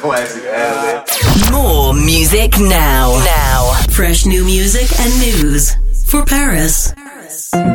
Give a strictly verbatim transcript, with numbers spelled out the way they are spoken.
Classic ad lib. More music now. Now. Fresh new music and news for Paris.